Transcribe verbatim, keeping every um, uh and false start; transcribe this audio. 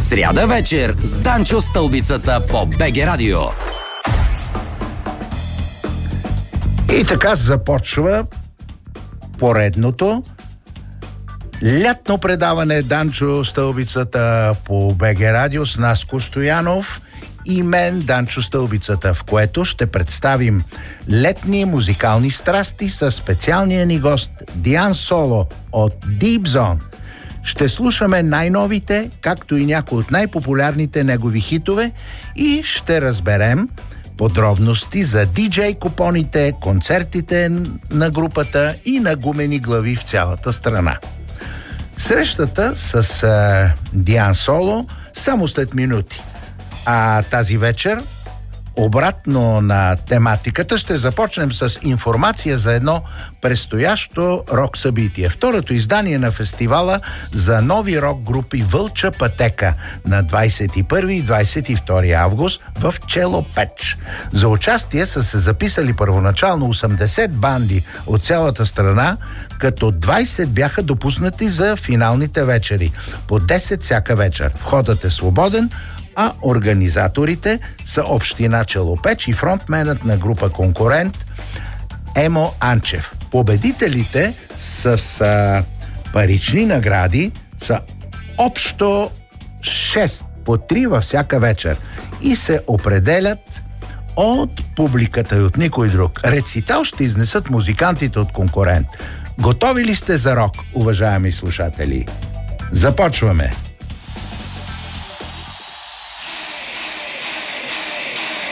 Сряда вечер с Данчо Стълбицата по БГ Радио. И така започва поредното лятно предаване Данчо Стълбицата по БГ Радио с Наско Стоянов и мен, Данчо Стълбицата, в което ще представим летни музикални страсти с специалния ни гост Диан Соло от Deep Zone. Ще слушаме най-новите, както и някои от най-популярните негови хитове и ще разберем подробности за диджей купоните, концертите на групата и на гумени глави в цялата страна. Срещата с а, Диан Соло само след минути. А тази вечер, обратно на тематиката, ще започнем с информация за едно предстоящо рок събитие. Второто издание на фестивала за нови рок групи Вълча пътека на двадесет и първи и двадесет и втори август в Челопеч. За участие са се записали първоначално осемдесет банди от цялата страна, като двадесет бяха допуснати за финалните вечери. По десет всяка вечер. Входът е свободен, а организаторите са община Челопеч и фронтменът на група конкурент Емо Анчев. Победителите с а, парични награди са общо шест, по три във всяка вечер и се определят от публиката и от никой друг. Рецитал ще изнесат музикантите от конкурент. Готови ли сте за рок, уважаеми слушатели? Започваме!